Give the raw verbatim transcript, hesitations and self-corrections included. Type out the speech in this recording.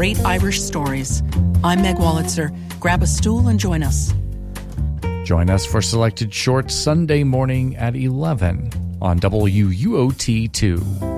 great Irish stories. I'm Meg Wolitzer. Grab a stool and join us. Join us for Selected Shorts Sunday morning at eleven on W U O T two.